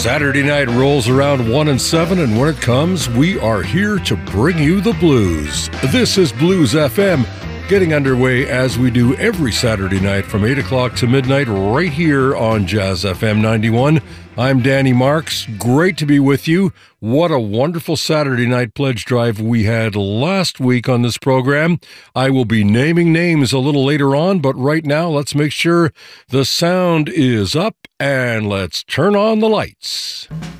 Saturday night rolls around 1 and 7, and when it comes, we are here to bring you the blues. This is Blues FM, getting underway as we do every Saturday night from 8 o'clock to midnight right here on Jazz FM 91. I'm Danny Marks. Great to be with you. What a wonderful Saturday night pledge drive we had last week on this program. I will be naming names a little later on, but right now let's make sure the sound is up and let's turn on the lights.